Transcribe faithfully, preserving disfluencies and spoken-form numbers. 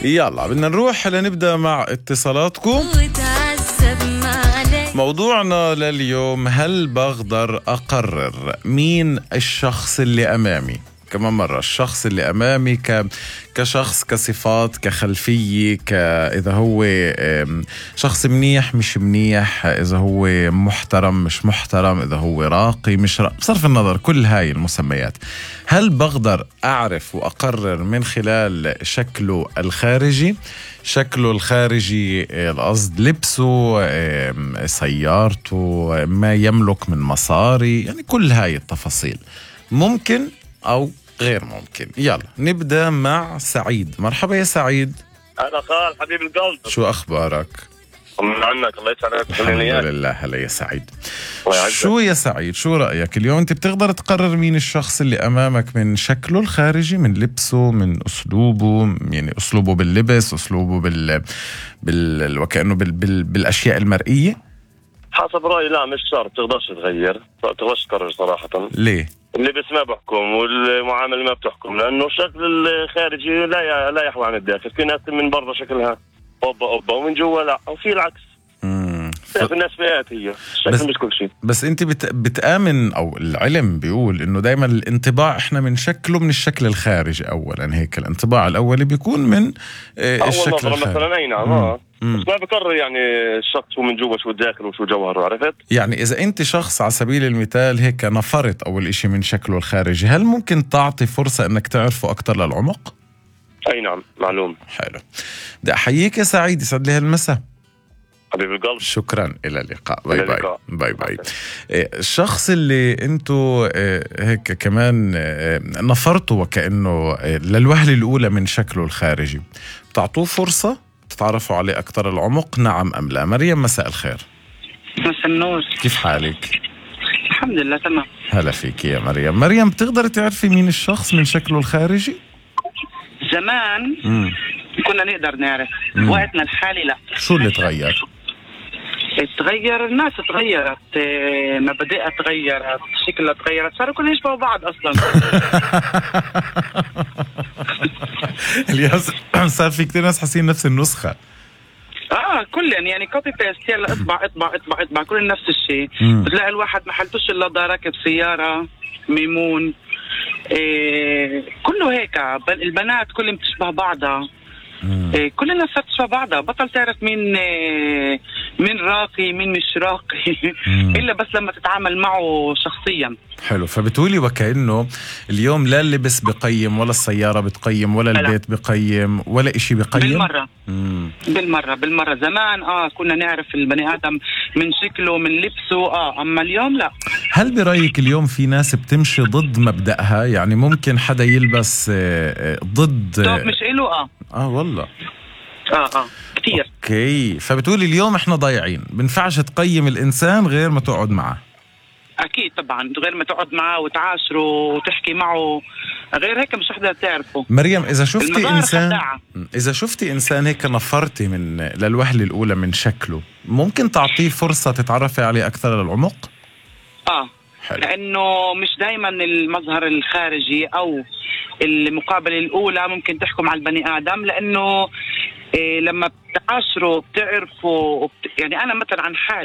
يلا بدنا نروح لنبدأ مع اتصالاتكم. موضوعنا لليوم: هل بقدر أقرر مين الشخص اللي أمامي؟ كمان مرة، الشخص اللي أمامي ك... كشخص، كصفات، كخلفية، ك... إذا هو شخص منيح مش منيح، إذا هو محترم مش محترم، إذا هو راقي مش راقي، بصرف النظر كل هاي المسميات. هل بقدر أعرف وأقرر من خلال شكله الخارجي؟ شكله الخارجي القصد لبسه، سيارته، ما يملك من مصاري، يعني كل هاي التفاصيل ممكن أو غير ممكن. يلا نبدأ مع سعيد. مرحبا يا سعيد. أهلا خال حبيب القلب، شو أخبارك؟ من عنك الله يسعدك. الحمد لله. هلا يا سعيد. شو يا سعيد، شو رأيك اليوم؟ أنت بتقدر تقرر مين الشخص اللي أمامك من شكله الخارجي، من لبسه، من أسلوبه، يعني أسلوبه باللبس، أسلوبه بال, بال... وكأنه بال... بال... بالأشياء المرئية؟ حسب رأيي لا، مش شرط، تقدرش تغير، تقدرش تقرر صراحة. ليه؟ اللبس ما بحكم والمعاملة ما بتحكم، لأنه الشكل الخارجي لا لا يحوي عن الداخل. في ناس من برا شكلها أوبا أوبا ومن جوا لا، وفي العكس. امم ف... الناس فئات، هي الشكل مش كل شيء. بس انت بت... بتآمن او العلم بيقول انه دائما الانطباع احنا من شكله من الشكل الخارجي اولا، هيك الانطباع الاولي بيكون من اه الشكل الخارجي مثلا. اي نعم. اه بس ما بقرر يعني الشخص من جوا شو الداخل وشو جوهره، عرفت؟ يعني اذا انت شخص على سبيل المثال هيك نفرت اول اشي من شكله الخارجي، هل ممكن تعطي فرصة انك تعرفه اكتر للعمق؟ اي نعم، معلوم. حلو. بدي احييك يا سعيد، يسعد لي هالمساء حبيب القلب. شكرا، الى اللقاء. باي باي. باي باي. الشخص اللي انتو هيك كمان نفرتوا وكأنه للوهلة الاولى من شكله الخارجي، بتعطوه فرصة تتعرفوا عليه اكثر العمق، نعم ام لا؟ مريم مساء الخير. مساء النور. كيف حالك؟ الحمد لله تمام. هلا فيك يا مريم. مريم، بتقدر تعرفي مين الشخص من شكله الخارجي؟ زمان مم. كنا نقدر نعرف، مم. وقتنا الحالي لا. شو اللي تغير؟ تغير الناس، تغيرت مبادئها، تغيرت شكلها، تغيرت، صاروا كلهم يشبهوا بعض اصلا. الياس صار في كثير ناس حاسين نفس النسخة. اه كلن يعني كوبي بيست، يلا اطبع اطبع اطبع اطبع، كل نفس الشيء. بتلاقي الواحد ما حلتوش الا ضا راكب سيارة ميمون، إيه كله هيك. البنات كلهم بتشبه بعضها، إيه كل الناس بتشبه بعضها، بطل تعرف مين إيه مين راقي مين مش راقي. الا بس لما تتعامل معه شخصيا. حلو. فبتقولي وكأنه اليوم لا اللبس بقيم، ولا السيارة بتقيم، ولا البيت بقيم، ولا اشي بقيم بالمرة. مم. بالمرة بالمرة. زمان اه كنا نعرف البني آدم من شكله من لبسه، اه اما اليوم لا. هل برأيك اليوم في ناس بتمشي ضد مبدأها؟ يعني ممكن حدا يلبس ضد طب مش إله. اه اه والله اه اه كتير. اوكي. فبتقولي اليوم احنا ضايعين، بنفعش تقيم الانسان غير ما تقعد معه. اكيد طبعا، غير ما تقعد معه وتعاشره وتحكي معه، غير هيك مش حدا تعرفه. مريم، اذا شفتي انسان خداعة. اذا شفتي انسان هيك نفرتي من للوهلة الاولى من شكله، ممكن تعطيه فرصة تتعرفي عليه اكثر للعمق؟ اه حلو. لانه مش دايما المظهر الخارجي او المقابلة الاولى ممكن تحكم على البني ادم، لانه إيه لما بتعاشره بتعرفه وبت... يعني انا مثلا عن حالي